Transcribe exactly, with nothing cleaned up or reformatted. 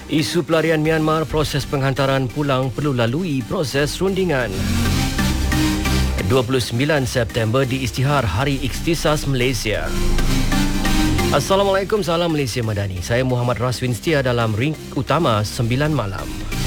Isu pelarian Myanmar, proses penghantaran pulang perlu lalui proses rundingan. dua puluh sembilan September diisytihar Hari Ikhtisas Malaysia. Assalamualaikum, salam Malaysia Madani. Saya Muhammad Raswin setia dalam ring utama sembilan malam.